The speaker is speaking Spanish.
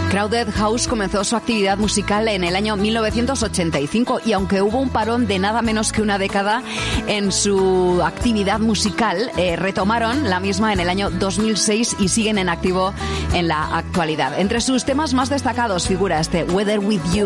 Crowded House comenzó su actividad musical en el año 1985 y aunque hubo un parón de nada menos que una década en su actividad musical, retomaron la misma en el año 2006 y siguen en activo en la actualidad. Entre sus temas más destacados figura este Weather With You.